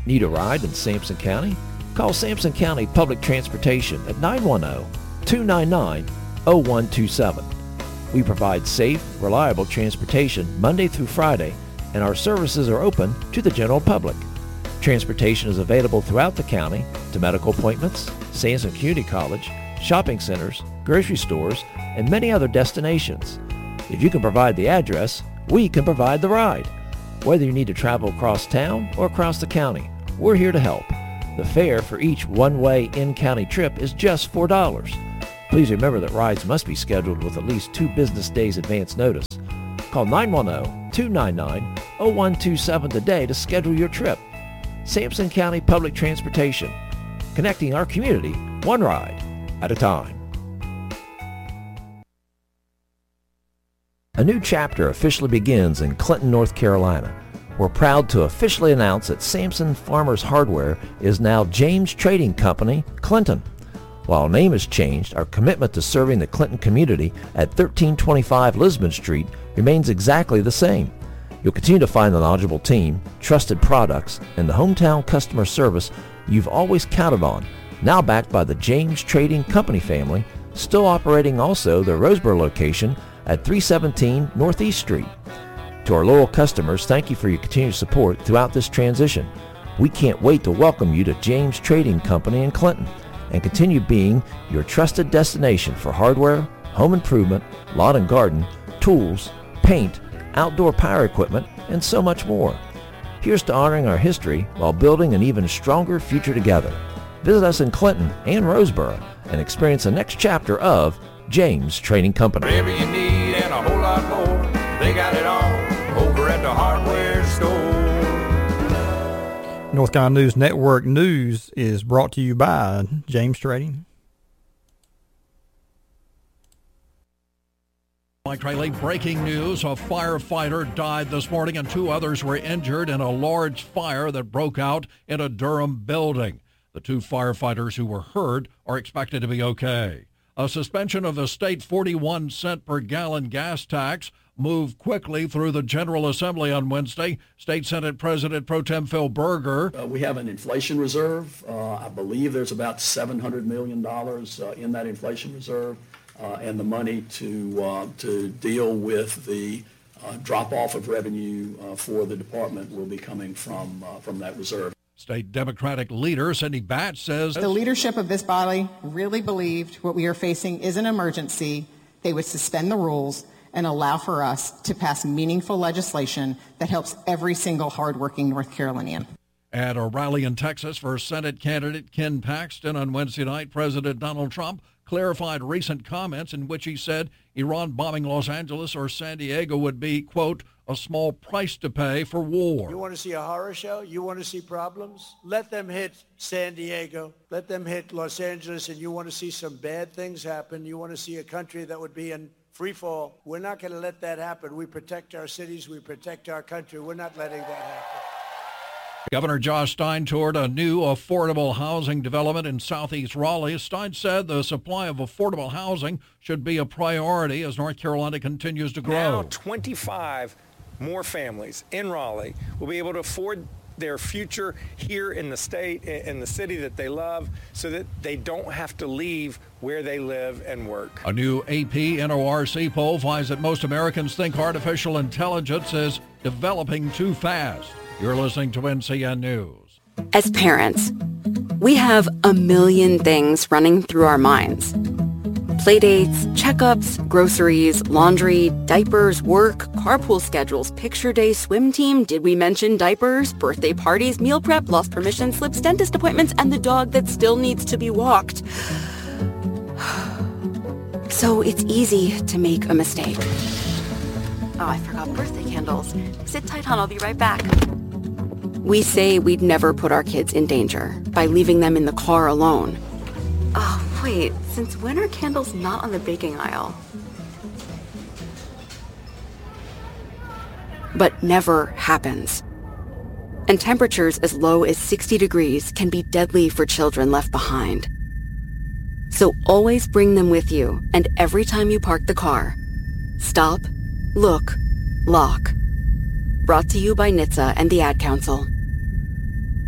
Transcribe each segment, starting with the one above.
Need a ride in Sampson County? Call Sampson County Public Transportation at 910-299-0127. We provide safe, reliable transportation Monday through Friday, and our services are open to the general public. Transportation is available throughout the county to medical appointments, Sampson Community College, shopping centers, grocery stores, and many other destinations. If you can provide the address, we can provide the ride. Whether you need to travel across town or across the county, we're here to help. The fare for each one-way in-county trip is just $4. Please remember that rides must be scheduled with at least 2 business days advance notice. Call 910-299-0127 today to schedule your trip. Sampson County Public Transportation, connecting our community one ride at a time. A new chapter officially begins in Clinton, North Carolina. We're proud to officially announce that Sampson Farmers Hardware is now James Trading Company, Clinton. While our name has changed, our commitment to serving the Clinton community at 1325 Lisbon Street remains exactly the same. You'll continue to find the knowledgeable team, trusted products, and the hometown customer service you've always counted on, now backed by the James Trading Company family, still operating also their Roseboro location at 317 Northeast Street. To our loyal customers, thank you for your continued support throughout this transition. We can't wait to welcome you to James Trading Company in Clinton and continue being your trusted destination for hardware, home improvement, lawn and garden, tools, paint, outdoor power equipment, and so much more. Here's to honoring our history while building an even stronger future together. Visit us in Clinton and Roseboro and experience the next chapter of James Trading Company. Whatever you need and a whole lot more, they got it all over at the hardware store. North Carolina News Network news is brought to you by James Trading. Mike Riley, breaking news. A firefighter died this morning and 2 others were injured in a large fire that broke out in a Durham building. The 2 firefighters who were hurt are expected to be okay. A suspension of the state 41-cent per gallon gas tax moved quickly through the General Assembly on Wednesday. State Senate President Pro Tem Phil Berger. We have an inflation reserve. I believe there's about $700 million in that inflation reserve, and the money to deal with the drop-off of revenue for the department will be coming from that reserve. State Democratic leader Sidney Batch says the leadership of this body really believed what we are facing is an emergency. They would suspend the rules and allow for us to pass meaningful legislation that helps every single hardworking North Carolinian. At a rally in Texas for Senate candidate Ken Paxton on Wednesday night, President Donald Trump clarified recent comments in which he said Iran bombing Los Angeles or San Diego would be, quote, a small price to pay for war. You want to see a horror show? You want to see problems? Let them hit San Diego. Let them hit Los Angeles, and you want to see some bad things happen. You want to see a country that would be in free fall. We're not going to let that happen. We protect our cities. We protect our country. We're not letting that happen. Governor Josh Stein toured a new affordable housing development in southeast Raleigh. Stein said the supply of affordable housing should be a priority as North Carolina continues to grow. Now 25 more families in Raleigh will be able to afford their future here in the state, in the city that they love, so that they don't have to leave where they live and work. A new AP NORC poll finds that most Americans think artificial intelligence is developing too fast. You're listening to NCN News. As parents, we have a million things running through our minds. Playdates, checkups, groceries, laundry, diapers, work, carpool schedules, picture day, swim team, did we mention diapers, birthday parties, meal prep, lost permission slips, dentist appointments, and the dog that still needs to be walked. So it's easy to make a mistake. Oh, I forgot birthday candles. Sit tight, hon, I'll be right back. We say we'd never put our kids in danger by leaving them in the car alone. Oh, wait, since when are candles not on the baking aisle? But never happens. And temperatures as low as 60 degrees can be deadly for children left behind. So always bring them with you, and every time you park the car, stop, look, lock. Brought to you by NHTSA and the Ad Council.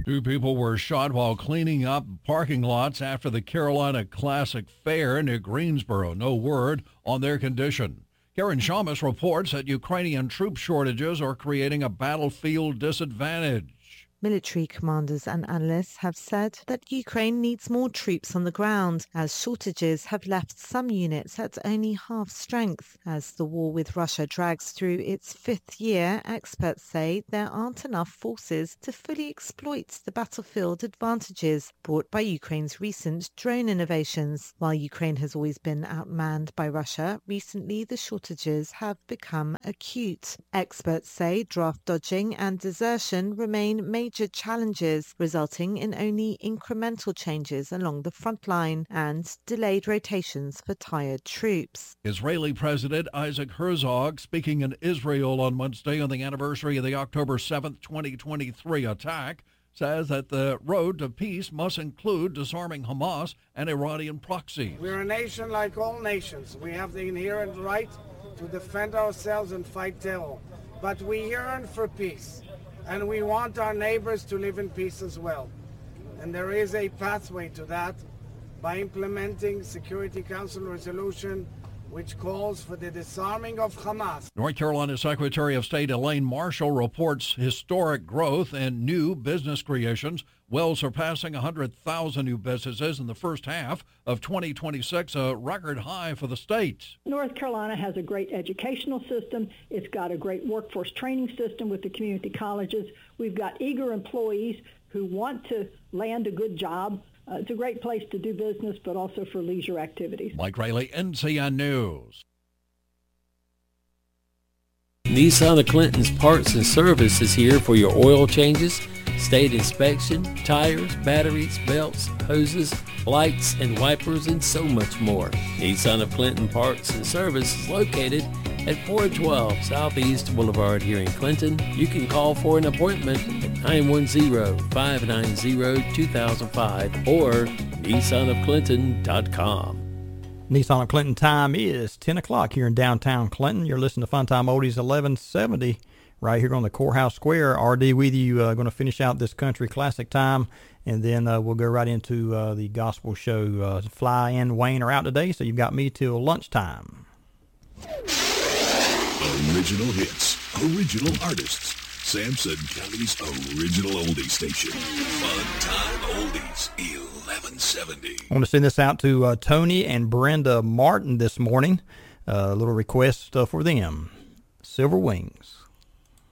2 people were shot while cleaning up parking lots after the Carolina Classic Fair near Greensboro. No word on their condition. Karen Shamus reports that Ukrainian troop shortages are creating a battlefield disadvantage. Military commanders and analysts have said that Ukraine needs more troops on the ground, as shortages have left some units at only half strength. As the war with Russia drags through its 5th year, experts say there aren't enough forces to fully exploit the battlefield advantages brought by Ukraine's recent drone innovations. While Ukraine has always been outmanned by Russia, recently the shortages have become acute. Experts say draft dodging and desertion remain major challenges, resulting in only incremental changes along the front line and delayed rotations for tired troops. Israeli President Isaac Herzog, speaking in Israel on Wednesday on the anniversary of the October 7th, 2023 attack, says that the road to peace must include disarming Hamas and Iranian proxies. We're a nation like all nations. We have the inherent right to defend ourselves and fight terror. But we yearn for peace. And we want our neighbors to live in peace as well. And there is a pathway to that by implementing Security Council resolution which calls for the disarming of Hamas. North Carolina Secretary of State Elaine Marshall reports historic growth in new business creations, well surpassing 100,000 new businesses in the first half of 2026, a record high for the state. North Carolina has a great educational system. It's got a great workforce training system with the community colleges. We've got eager employees who want to land a good job. It's a great place to do business, but also for leisure activities. Mike Rayleigh, NCN News. Nissan of Clinton's Parts and Service is here for your oil changes, state inspection, tires, batteries, belts, hoses, lights, and wipers, and so much more. Nissan of Clinton Parts and Service is located at 412 Southeast Boulevard here in Clinton. You can call for an appointment at 910-590-2005 or nissanofclinton.com. Nissan of Clinton time is 10 o'clock here in downtown Clinton. You're listening to Funtime Oldies 1170 right here on the Courthouse Square. RD with you, going to finish out this country classic time, and then we'll go right into the gospel show. Fly and Wayne are out today, so you've got me till lunchtime. Original hits, original artists. Sampson County's original oldie station. Funtime Oldies 1170. I want to send this out to Tony and Brenda Martin this morning. A little request for them. Silver Wings.